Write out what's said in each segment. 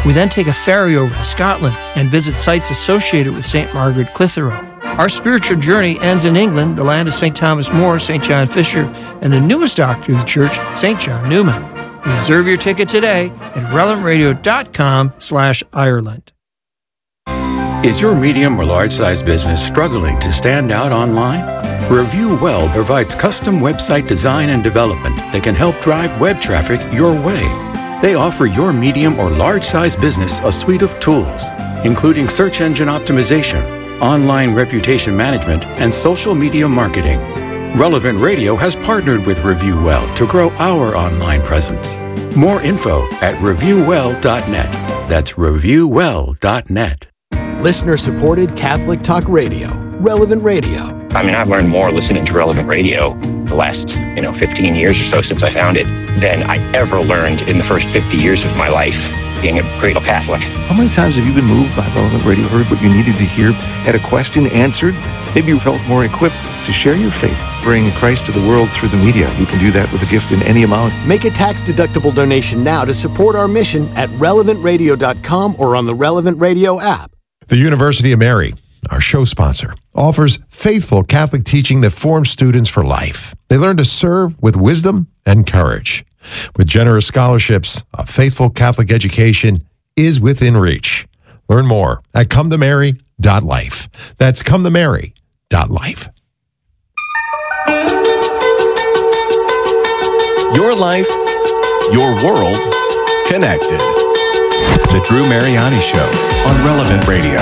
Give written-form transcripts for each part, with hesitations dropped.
We then take a ferry over to Scotland and visit sites associated with St. Margaret Clitheroe. Our spiritual journey ends in England, the land of St. Thomas More, St. John Fisher, and the newest doctor of the church, St. John Newman. Reserve your ticket today at relevantradio.com/Ireland. Is your medium or large-size business struggling to stand out online? Review Well provides custom website design and development that can help drive web traffic your way. They offer your medium or large-size business a suite of tools, including search engine optimization, online reputation management, and social media marketing. Relevant Radio has partnered with Review Well to grow our online presence. More info at reviewwell.net. That's reviewwell.net. Listener-supported Catholic Talk Radio, Relevant Radio. I mean, I've learned more listening to Relevant Radio the last, 15 years or so since I found it than I ever learned in the first 50 years of my life being a cradle Catholic. How many times have you been moved by Relevant Radio, heard what you needed to hear, had a question answered? Maybe you felt more equipped to share your faith, bring Christ to the world through the media. You can do that with a gift in any amount. Make a tax-deductible donation now to support our mission at relevantradio.com or on the Relevant Radio app. The University of Mary, our show sponsor, offers faithful Catholic teaching that forms students for life. They learn to serve with wisdom and courage. With generous scholarships, a faithful Catholic education is within reach. Learn more at cometomary.life. That's cometomary.life. Your life, your world, connected. The Drew Mariani Show on Relevant Radio.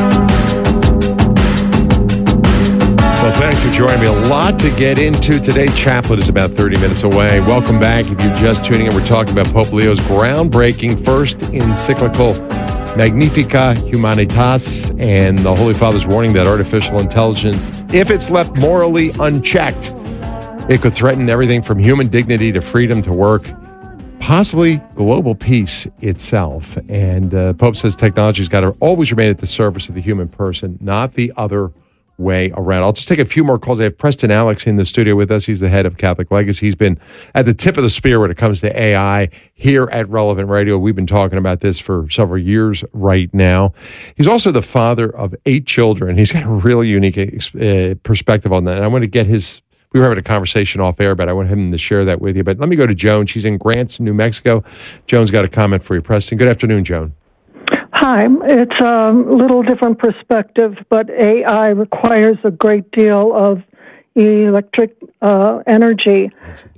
Well, thanks for joining me. A lot to get into today. Chaplet is about 30 minutes away. Welcome back. If you're just tuning in, we're talking about Pope Leo's groundbreaking first encyclical, Magnificat Humanitas, and the Holy Father's warning that artificial intelligence, if it's left morally unchecked, it could threaten everything from human dignity to freedom to work, possibly global peace itself. And Pope says technology's got to always remain at the service of the human person, not the other way around. I'll just take a few more calls. I have Preston Alex in the studio with us. He's the head of Catholic Legacy. He's been at the tip of the spear when it comes to AI here at Relevant Radio. We've been talking about this for several years right now. He's also the father of 8 children. He's got a really unique perspective on that. And I want to get his... We were having a conversation off air, but I want him to share that with you. But let me go to Joan. She's in Grants, New Mexico. Joan's got a comment for you, Preston. Good afternoon, Joan. Hi. It's a little different perspective, but AI requires a great deal of electric energy,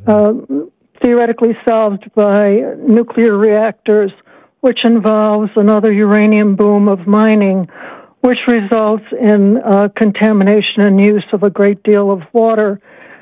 theoretically solved by nuclear reactors, which involves another uranium boom of mining, which results in contamination and use of a great deal of water,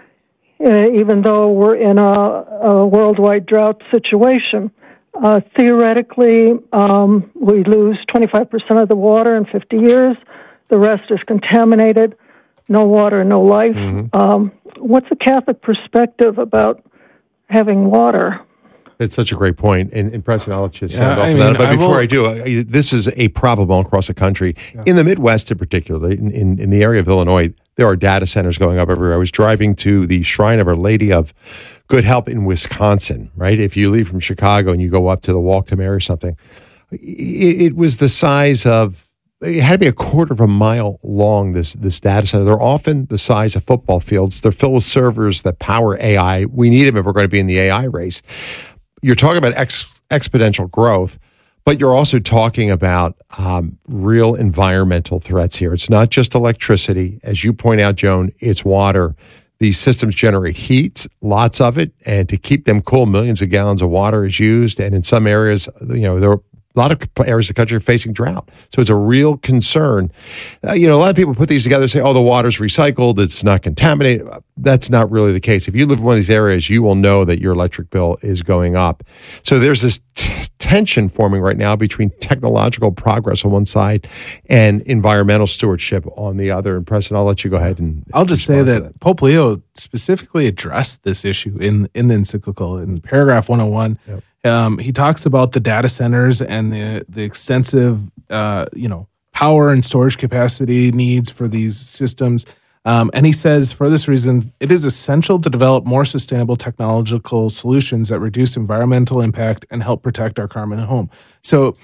even though we're in a worldwide drought situation. Theoretically, we lose 25% of the water in 50 years. The rest is contaminated. No water, no life. Mm-hmm. What's the Catholic perspective about having water? It's such a great point. And Preston, I'll let you sound off that. But before I do, this is a problem all across the country. Yeah. In the Midwest in particular, in the area of Illinois, there are data centers going up everywhere. I was driving to the Shrine of Our Lady of Good Help in Wisconsin, right? If you leave from Chicago and you go up to the Walk to Mary or something, it was the size of, it had to be a quarter of a mile long, this data center. They're often the size of football fields. They're filled with servers that power AI. We need them if we're going to be in the AI race. You're talking about exponential growth, but you're also talking about real environmental threats here. It's not just electricity. As you point out, Joan, it's water. These systems generate heat, lots of it, and to keep them cool, millions of gallons of water is used. And in some areas, there are a lot of areas of the country are facing drought. So it's a real concern. A lot of people put these together and say, the water's recycled, it's not contaminated. That's not really the case. If you live in one of these areas, you will know that your electric bill is going up. So there's this tension forming right now between technological progress on one side and environmental stewardship on the other. And Preston, I'll let you go ahead and... I'll just say that Pope Leo specifically addressed this issue in the encyclical in paragraph 101. Yep. He talks about the data centers and the extensive, power and storage capacity needs for these systems. And he says, for this reason, it is essential to develop more sustainable technological solutions that reduce environmental impact and help protect our carbon home. So